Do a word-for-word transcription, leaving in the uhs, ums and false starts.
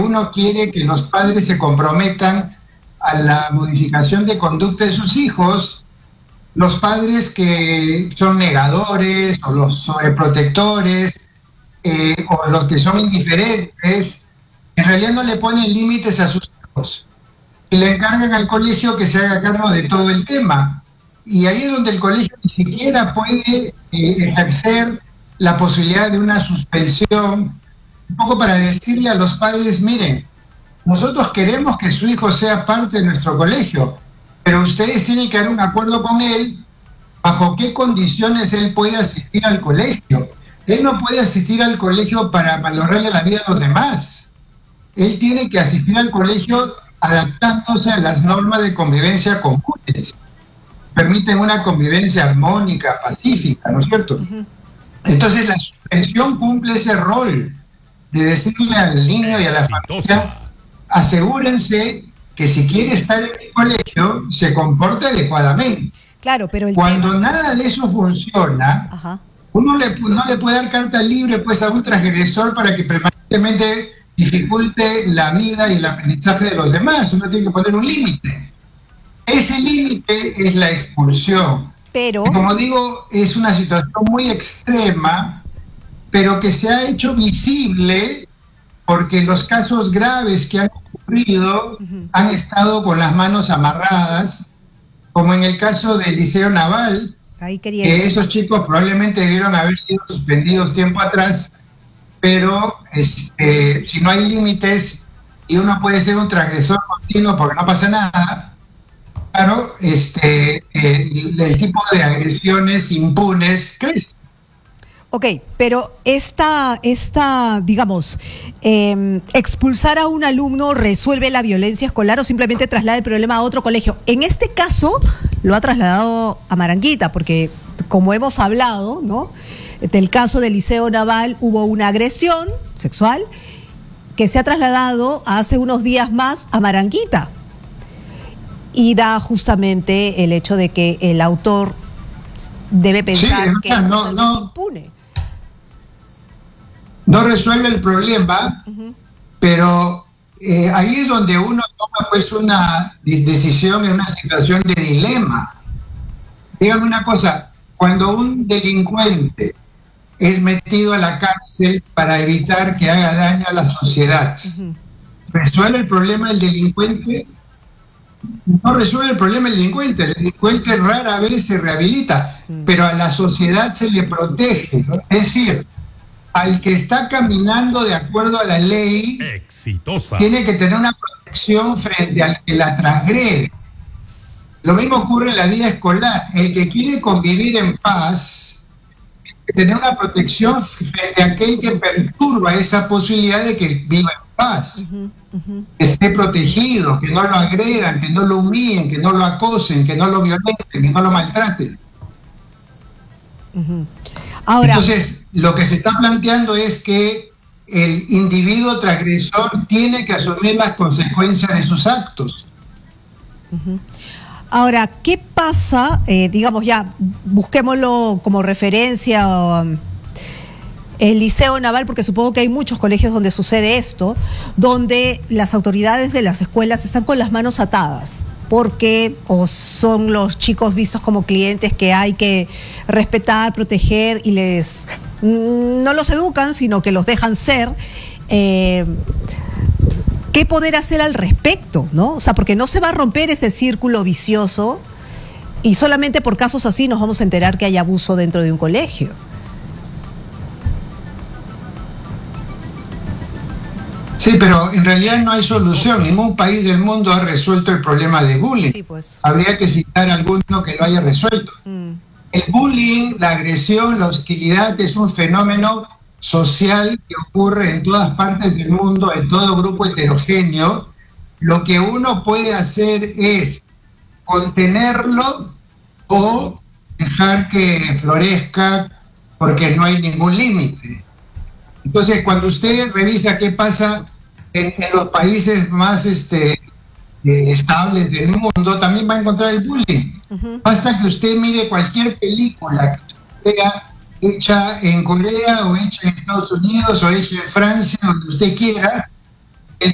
uno quiere que los padres se comprometan a la modificación de conducta de sus hijos. Los padres que son negadores o los sobreprotectores eh, o los que son indiferentes, en realidad no le ponen límites a sus hijos y le encargan al colegio que se haga cargo de todo el tema. Y ahí es donde el colegio ni siquiera puede eh, ejercer la posibilidad de una suspensión, un poco para decirle a los padres, miren, nosotros queremos que su hijo sea parte de nuestro colegio, pero ustedes tienen que dar un acuerdo con él bajo qué condiciones él puede asistir al colegio. Él no puede asistir al colegio para valorarle la vida a los demás. Él tiene que asistir al colegio adaptándose a las normas de convivencia comunes. Permiten una convivencia armónica, pacífica, ¿no es cierto? Uh-huh. Entonces la suspensión cumple ese rol de decirle al niño y a la familia, asegúrense que si quiere estar en el colegio, se comporte adecuadamente. Claro, pero el Cuando tema... nada de eso funciona, Ajá. uno le, no le puede dar carta libre pues a un transgresor para que permanentemente dificulte la vida y el aprendizaje de los demás. Uno tiene que poner un límite. Ese límite es la expulsión. Pero... Y como digo, es una situación muy extrema, pero que se ha hecho visible porque los casos graves que han ocurrido uh-huh. han estado con las manos amarradas, como en el caso del Liceo Naval, Ahí quería que ir. esos chicos probablemente debieron haber sido suspendidos tiempo atrás, pero este, si no hay límites y uno puede ser un transgresor continuo porque no pasa nada, claro, este, el, el tipo de agresiones impunes crece. Ok, pero esta, esta digamos, eh, expulsar a un alumno resuelve la violencia escolar o simplemente traslada el problema a otro colegio. En este caso lo ha trasladado a Maranguita, porque como hemos hablado, ¿no? Del caso del Liceo Naval hubo una agresión sexual que se ha trasladado hace unos días más a Maranguita. Y da justamente el hecho de que el autor debe pensar sí, que es no, no, impune. No resuelve el problema, uh-huh. pero eh, ahí es donde uno toma pues una decisión en una situación de dilema. Dígame una cosa, cuando un delincuente es metido a la cárcel para evitar que haga daño a la sociedad, uh-huh. ¿resuelve el problema del delincuente? No resuelve el problema del delincuente. El delincuente rara vez se rehabilita, uh-huh. pero a la sociedad se le protege, ¿no? Es decir, al que está caminando de acuerdo a la ley, exitosa, tiene que tener una protección frente al que la transgrede. Lo mismo ocurre en la vida escolar. El que quiere convivir en paz, tiene que tener una protección frente a aquel que perturba esa posibilidad de que viva en paz. Uh-huh, uh-huh. Que esté protegido, que no lo agredan, que no lo humillen, que no lo acosen, que no lo violenten, que no lo maltraten. Uh-huh. Ahora, entonces, lo que se está planteando es que el individuo transgresor tiene que asumir las consecuencias de sus actos. Uh-huh. Ahora, ¿qué pasa? Eh, digamos ya, busquémoslo como referencia, um, el Liceo Naval, porque supongo que hay muchos colegios donde sucede esto, donde las autoridades de las escuelas están con las manos atadas, porque o son los chicos vistos como clientes que hay que respetar, proteger y les no los educan, sino que los dejan ser. Eh, ¿Qué poder hacer al respecto, no? O sea, porque no se va a romper ese círculo vicioso y solamente por casos así nos vamos a enterar que hay abuso dentro de un colegio. Sí, pero en realidad no hay solución. Ningún país del mundo ha resuelto el problema de bullying. Sí, pues. Habría que citar a alguno que lo haya resuelto. Mm. El bullying, la agresión, la hostilidad es un fenómeno social que ocurre en todas partes del mundo, en todo grupo heterogéneo. Lo que uno puede hacer es contenerlo o dejar que florezca porque no hay ningún límite. Entonces, cuando usted revisa qué pasa en, en los países más este, eh, estables del mundo, también va a encontrar el bullying. Uh-huh. Basta que usted mire cualquier película que vea hecha en Corea o hecha en Estados Unidos o hecha en Francia, donde usted quiera,